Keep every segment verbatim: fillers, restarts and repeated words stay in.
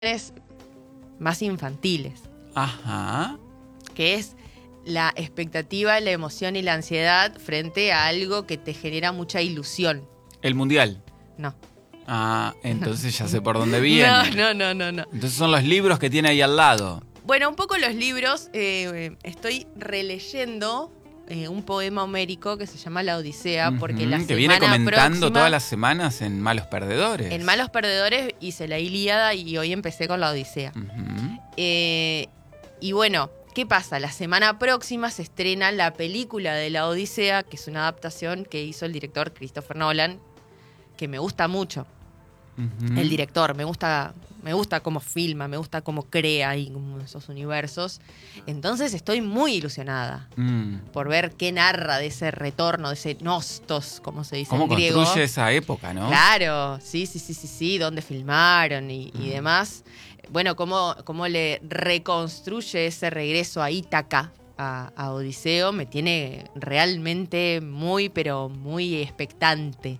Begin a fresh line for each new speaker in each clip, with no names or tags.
más infantiles.
Ajá.
Que es la expectativa, la emoción y la ansiedad frente a algo que te genera mucha ilusión.
¿El mundial?
No.
Ah, entonces ya sé por dónde viene.
No, no, no, no, no.
Entonces son los libros que tiene ahí al lado.
Bueno, un poco los libros. Eh, estoy releyendo eh, un poema homérico que se llama La Odisea, porque
uh-huh,
la
que
semana
viene comentando
próxima,
todas las semanas en Malos Perdedores.
En Malos Perdedores hice la Ilíada y hoy empecé con la Odisea.
Uh-huh.
Eh, y bueno, ¿qué pasa? La semana próxima se estrena la película de la Odisea, que es una adaptación que hizo el director Christopher Nolan, que me gusta mucho. Uh-huh. El director, me gusta, me gusta cómo filma, me gusta cómo crea ahí como esos universos. Entonces estoy muy ilusionada mm. por ver qué narra de ese retorno, de ese nostos, como se dice en griego.
¿Cómo construye esa época, no?
Claro, sí, sí, sí, sí, sí, dónde filmaron y, mm. y demás. Bueno, cómo, cómo le reconstruye ese regreso a Ítaca, a, a Odiseo, me tiene realmente muy, pero muy expectante.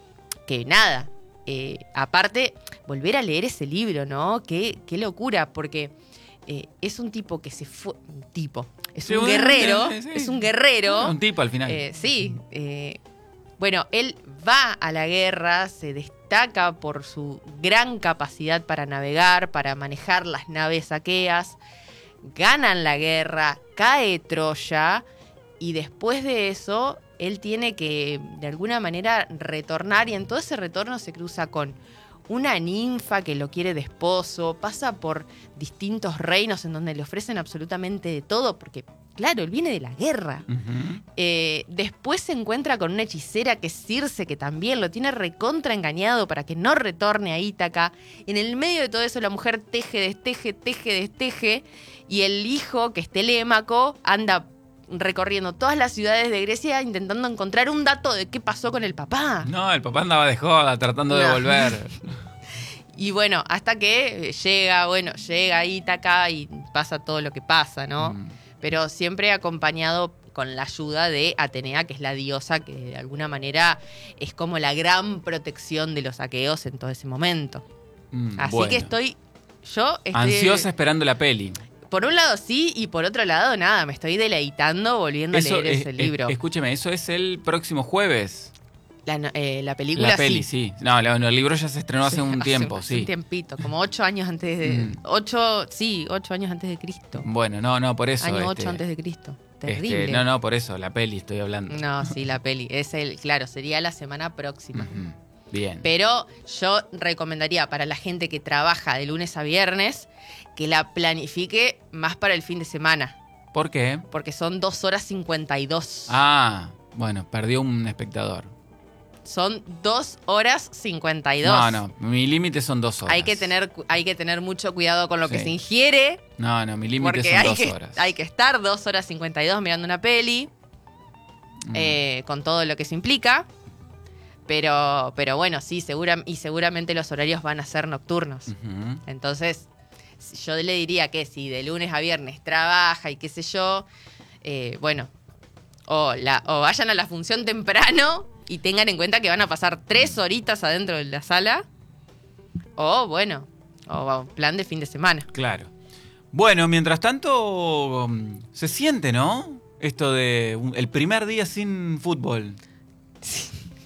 Que nada, eh, aparte, volver a leer ese libro, ¿no? Qué, qué locura, porque eh, es un tipo que se fue... Un tipo, es sí, un bueno, guerrero, sí, sí. es un guerrero.
Un tipo al final.
Eh, sí, eh, bueno, él va a la guerra, se destaca por su gran capacidad para navegar, para manejar las naves aqueas, ganan la guerra, cae Troya y después de eso él tiene que de alguna manera retornar y en todo ese retorno se cruza con una ninfa que lo quiere de esposo, pasa por distintos reinos en donde le ofrecen absolutamente de todo porque claro, él viene de la guerra. Uh-huh. Eh, después se encuentra con una hechicera que es Circe, que también lo tiene recontra engañado para que no retorne a Ítaca. En el medio de todo eso la mujer teje, desteje, teje, desteje. Y el hijo, que es Telémaco, anda recorriendo todas las ciudades de Grecia intentando encontrar un dato de qué pasó con el papá.
No, el papá andaba de joda tratando no. de volver.
Y bueno, hasta que llega, bueno, llega a Ítaca y pasa todo lo que pasa, ¿no? Mm. Pero siempre acompañado con la ayuda de Atenea, que es la diosa que de alguna manera es como la gran protección de los aqueos en todo ese momento. Mm, Así bueno. que estoy, yo estoy...
Ansiosa esperando la peli.
Por un lado sí, y por otro lado nada, me estoy deleitando volviendo eso a leer es, ese libro.
Es, escúcheme, eso es el próximo jueves.
La, eh, la película
La peli,
sí.
sí. No, no, el libro ya se estrenó hace
sí,
un
hace,
tiempo,
hace
sí.
un tiempito, como ocho años antes de... Mm. Ocho, sí, ocho años antes de Cristo.
Bueno, no, no, por eso.
Año
este,
ocho antes de Cristo. Terrible.
Este, no, no, por eso, la peli estoy hablando.
No, sí, la peli. Es el, claro, sería la semana próxima.
Uh-huh. Bien.
Pero yo recomendaría para la gente que trabaja de lunes a viernes que la planifique más para el fin de semana.
¿Por qué?
Porque son dos horas cincuenta y dos.
Ah, bueno, perdió un espectador.
Son dos horas cincuenta y dos.
No, no, mi límite son dos horas.
Hay que tener, hay que tener mucho cuidado con lo sí. que se ingiere.
No, no, mi límite son
hay
dos
que,
horas.
Hay que estar dos horas cincuenta y dos mirando una peli, mm. eh, con todo lo que se implica. Pero, pero bueno, sí, segura, y seguramente los horarios van a ser nocturnos. Uh-huh. Entonces, yo le diría que si de lunes a viernes trabaja y qué sé yo, eh, bueno, o, la, o vayan a la función temprano y tengan en cuenta que van a pasar tres horitas adentro de la sala, o bueno, o plan de fin de semana.
Claro. Bueno, mientras tanto, se siente, ¿no? Esto de un, el primer día sin fútbol.
Sí.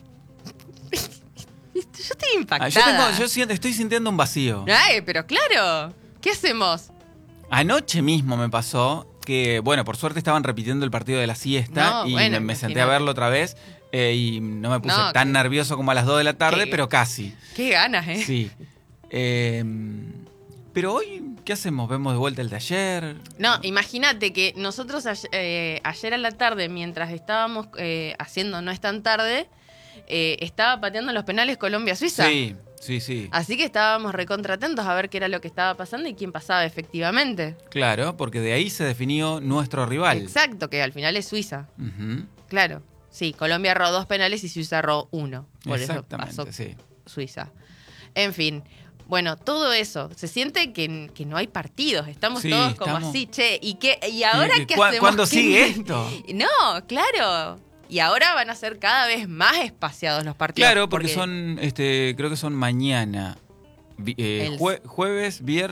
Yo estoy impactada.
Ah, yo, tengo, yo siento, estoy sintiendo un vacío.
Ay, pero claro. ¿Qué hacemos?
Anoche mismo me pasó que, bueno, por suerte estaban repitiendo el partido de la siesta no, y bueno, me, me senté a verlo otra vez eh, y no me puse no, tan qué, nervioso como a las dos de la tarde, qué, pero casi.
Qué ganas, ¿eh?
Sí. Eh, pero hoy, ¿qué hacemos? ¿Vemos de vuelta el de ayer?
No, imagínate que nosotros ayer, eh, ayer a la tarde, mientras estábamos eh, haciendo No es tan tarde... Eh, estaba pateando los penales Colombia-Suiza.
Sí, sí, sí.
Así que estábamos recontratentos a ver qué era lo que estaba pasando y quién pasaba efectivamente.
Claro, porque de ahí se definió nuestro rival.
Exacto, que al final es Suiza.
Uh-huh.
Claro, sí, Colombia erró dos penales y Suiza erró uno. Por
Exactamente,
eso pasó
sí.
Suiza. En fin, bueno, todo eso. Se siente que, que no hay partidos. Estamos sí, todos como estamos... así, che, ¿y qué? ¿Y ahora ¿Y, qué
cu-
hacemos?
¿Cuándo
¿Qué?
sigue esto?
No, claro. Y ahora van a ser cada vez más espaciados los partidos.
Claro, porque, porque son, este, creo que son mañana Eh, jue, jueves, vier,